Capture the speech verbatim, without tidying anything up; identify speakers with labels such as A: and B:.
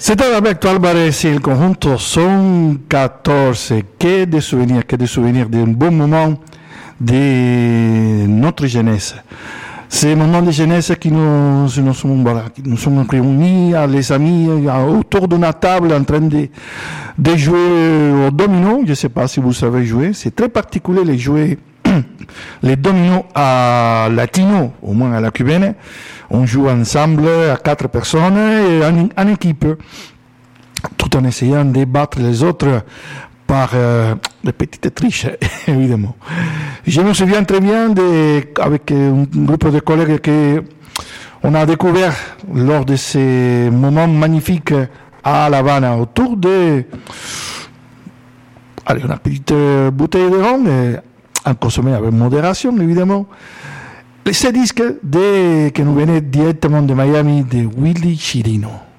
A: C'était avec Álvarez y el conjunto Son catorze. Que de souvenirs, que de souvenirs d'un bon moment de notre jeunesse. Ces moments de jeunesse qui nous, nous, sommes, voilà, qui nous sommes réunis, les amis, autour d'une table en train de, de jouer au domino. Je ne sais pas si vous savez jouer. C'est très particulier les jouer les dominos à latino, au moins à la cubaine. On joue ensemble à quatre personnes et en, en équipe, tout en essayant de battre les autres par euh, des petites triches, évidemment. Je me souviens très bien de, avec un groupe de collègues que on a découvert lors de ces moments magnifiques à La Habana, autour de allez, une petite bouteille de rhum, à consommer avec modération, évidemment. Ces disques de, que nous venaient directement de Miami, de Willy Chirino.